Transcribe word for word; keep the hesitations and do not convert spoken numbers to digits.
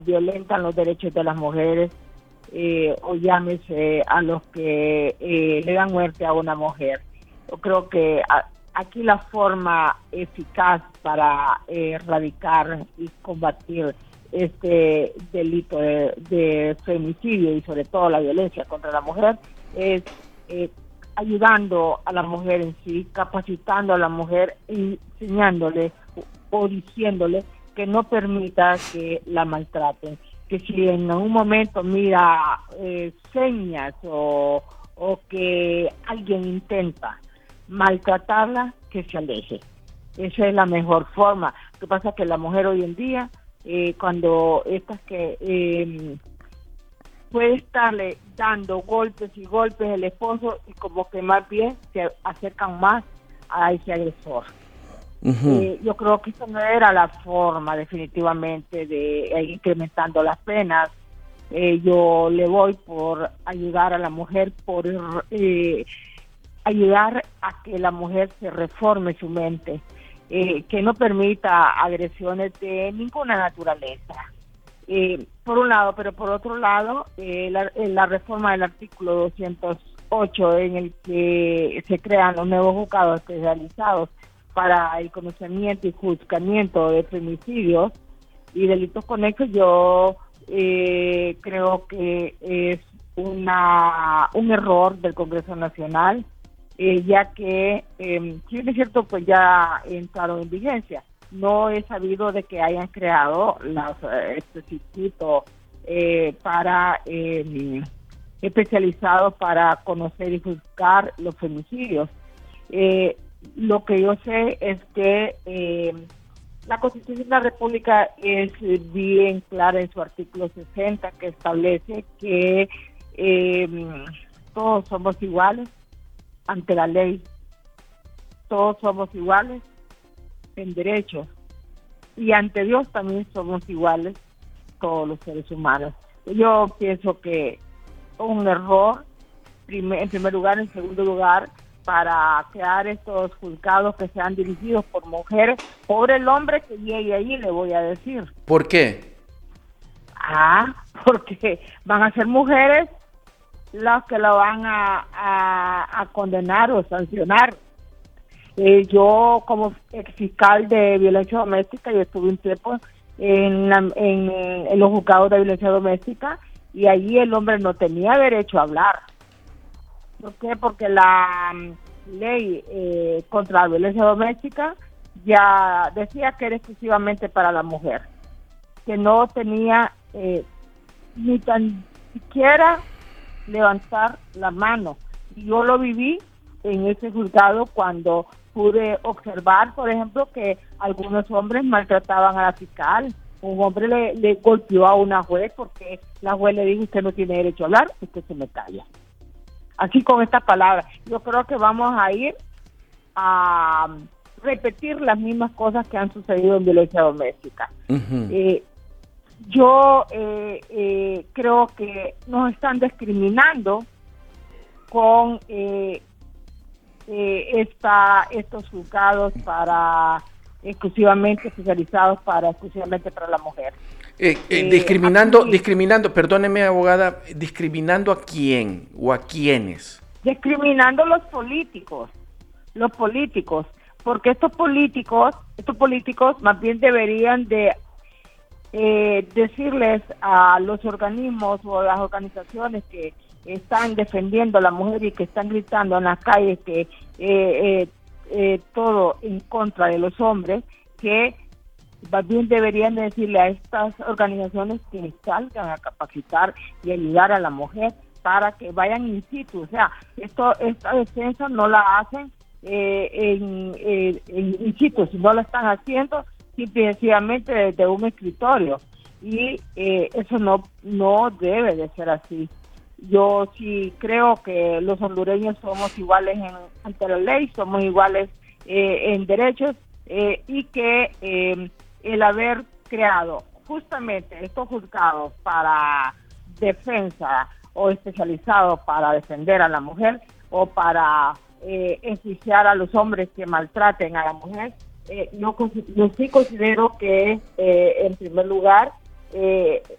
violentan los derechos de las mujeres, eh, o llámese a los que eh, le dan muerte a una mujer. Yo creo que a, aquí la forma eficaz para eh, erradicar y combatir este delito de, de femicidio y sobre todo la violencia contra la mujer es eh, ayudando a la mujer en sí, capacitando a la mujer, enseñándole o diciéndole que no permita que la maltraten, que si en algún momento mira eh, señas o, o que alguien intenta maltratarla, que se aleje. Esa es la mejor forma. Lo que pasa es que la mujer hoy en día, eh, cuando estas que eh, puede estarle dando golpes y golpes el esposo, y como que más bien se acercan más a ese agresor. Uh-huh. Eh, yo creo que eso no era la forma definitivamente de ir incrementando las penas. Eh, yo le voy por ayudar a la mujer, por eh, ayudar a que la mujer se reforme su mente, eh, que no permita agresiones de ninguna naturaleza. Eh, por un lado, pero por otro lado, eh, la, la reforma del artículo doscientos ocho en el que se crean los nuevos juzgados especializados para el conocimiento y juzgamiento de femicidios y delitos conexos, yo eh, creo que es una un error del Congreso Nacional, eh, ya que, eh, si es cierto, pues ya entraron en vigencia. No he sabido de que hayan creado los, este instituto eh, para eh, especializados para conocer y juzgar los femicidios. Eh, Lo que yo sé es que eh, la Constitución de la República es bien clara en su artículo sesenta, que establece que eh, todos somos iguales ante la ley, todos somos iguales en derechos y ante Dios también somos iguales todos los seres humanos. Yo pienso que un error, primer, en primer lugar, en segundo lugar, para crear estos juzgados que sean dirigidos por mujeres. Pobre el hombre que llegue allí, le voy a decir. ¿Por qué? Ah, porque van a ser mujeres las que la van a, a, a condenar o sancionar. Eh, yo, como ex fiscal de violencia doméstica, yo estuve un tiempo en, la, en, en los juzgados de violencia doméstica y allí el hombre no tenía derecho a hablar. ¿Por qué? Porque la um, ley eh, contra la violencia doméstica ya decía que era exclusivamente para la mujer, que no tenía eh, ni tan siquiera levantar la mano. Y yo lo viví en ese juzgado cuando pude observar, por ejemplo, que algunos hombres maltrataban a la fiscal. Un hombre le, le golpeó a una juez porque la juez le dijo: usted no tiene derecho a hablar, usted se me calla. Así con estas palabras. Yo creo que vamos a ir a repetir las mismas cosas que han sucedido en violencia doméstica. Uh-huh. Eh, yo eh, eh, creo que nos están discriminando con eh, eh, esta, estos juzgados para exclusivamente especializados para exclusivamente para la mujer. Eh, eh, discriminando, aquí, discriminando, perdóneme, abogada, discriminando a quién o a quiénes. Discriminando a los políticos, los políticos, porque estos políticos, estos políticos más bien deberían de eh, decirles a los organismos o a las organizaciones que están defendiendo a la mujer y que están gritando en las calles que eh, eh, eh, todo en contra de los hombres, que más bien deberían decirle a estas organizaciones que salgan a capacitar y ayudar a la mujer para que vayan in situ. O sea, esto, esta defensa no la hacen eh, en, eh, en in situ, sino la están haciendo simple y sencillamente desde un escritorio. Y eh, eso no, no debe de ser así. Yo sí creo que los hondureños somos iguales en, ante la ley, somos iguales eh, en derechos eh, y que eh, el haber creado justamente estos juzgados para defensa o especializados para defender a la mujer o para eh, enjuiciar a los hombres que maltraten a la mujer, eh, yo, yo sí considero que eh, en primer lugar eh,